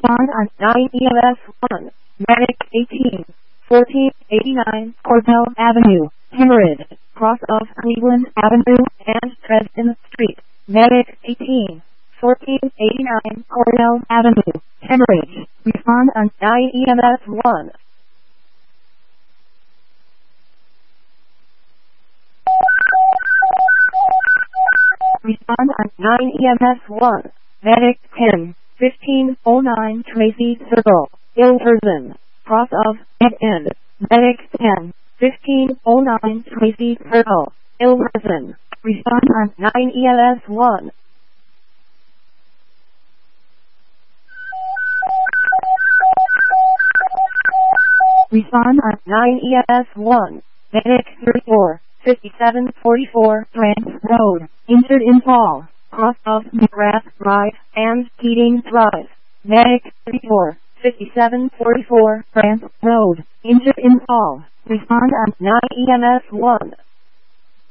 Respond on 9 EMS 1. Medic 18. 1489 Cordell Avenue, Hemorrhage, cross of Cleveland Avenue and Dresden Street. Medic 18. 1489 Cordell Avenue, Hemorrhage. Respond on 9 EMS 1. Respond on 9 EMS 1. Medic 10. 1509 Tracy Circle, Ilverson, cross of Dead End. Medic 10. 1509 Tracy Circle, Ilverson. Respond on 9 EMS 1. Respond on 9 EMS 1. Medic 34. 5744 Grants Road, injured in fall, cross of McGrath Drive and Keating Drive. Medic 34. 5744 Grants Road, injured in fall. Respond on 9 EMS 1.